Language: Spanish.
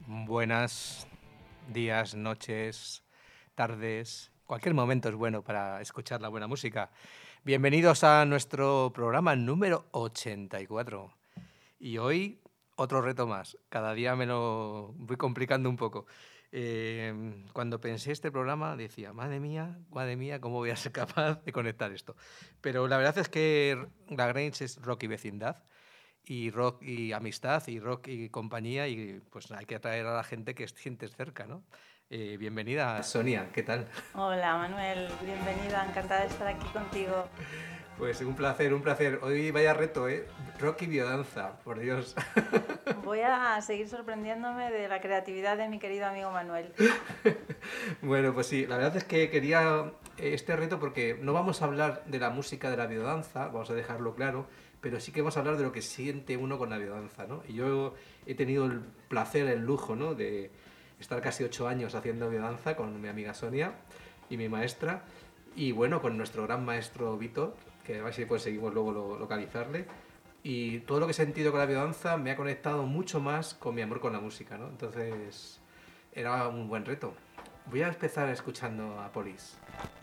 Buenas días, noches, tardes. Cualquier momento es bueno para escuchar la buena música. Bienvenidos a nuestro programa número 84. Y hoy otro reto más. Cada día me lo voy complicando un poco. Cuando pensé este programa decía, madre mía, ¿cómo voy a ser capaz de conectar esto? Pero la verdad es que La Grange es rock y vecindad, y rock y amistad, y rock y compañía, y pues hay que atraer a la gente que sientes cerca, ¿no? Bienvenida, Sonia, ¿qué tal? Hola Manuel, bienvenida, encantada de estar aquí contigo. Pues un placer, un placer. Hoy vaya reto, ¿eh? Rock y biodanza, por Dios. Voy a seguir sorprendiéndome de la creatividad de mi querido amigo Manuel. Bueno, pues sí, la verdad es que quería este reto porque no vamos a hablar de la música de la biodanza, vamos a dejarlo claro, pero sí que vamos a hablar de lo que siente uno con la biodanza, ¿no? Y yo he tenido el placer, el lujo, ¿no? De estar casi 8 años haciendo biodanza con mi amiga Sonia y mi maestra, y bueno, con nuestro gran maestro Víctor, que a ver si conseguimos luego localizarle. Y todo lo que he sentido con la biodanza me ha conectado mucho más con mi amor con la música, ¿no? Entonces era un buen reto. Voy a empezar escuchando a Police.